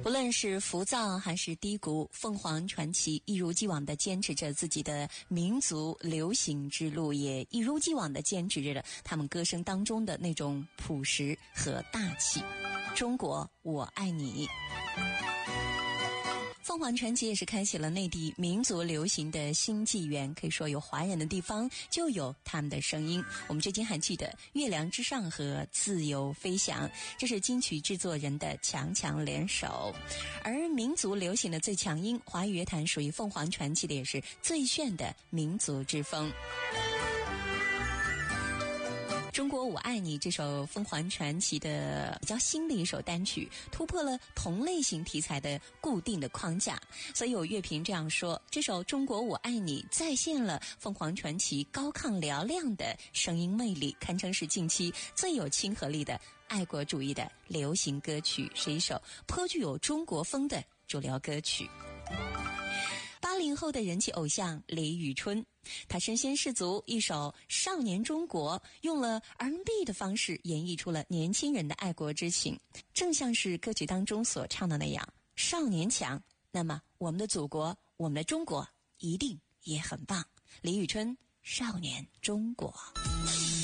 无论是浮躁还是低谷，凤凰传奇一如既往地坚持着自己的民族流行之路，也一如既往地坚持着他们歌声当中的那种朴实和大气。中国，我爱你。凤凰传奇也是开启了内地民族流行的新纪元，可以说有华人的地方就有他们的声音。我们至今还记得《月亮之上》和《自由飞翔》，这是金曲制作人的强强联手。而民族流行的最强音，华语乐坛属于凤凰传奇的也是最炫的民族之风。中国我爱你这首凤凰传奇的比较新的一首单曲，突破了同类型题材的固定的框架，所以有乐评这样说，这首中国我爱你再现了凤凰传奇高亢嘹亮的声音魅力，堪称是近期最有亲和力的爱国主义的流行歌曲，是一首颇具有中国风的主流歌曲。80后的人气偶像李宇春，他身先士卒，一首《少年中国》用了 R&B 的方式演绎出了年轻人的爱国之情，正像是歌曲当中所唱的那样，少年强，那么我们的祖国，我们的中国一定也很棒。李宇春，《少年中国》。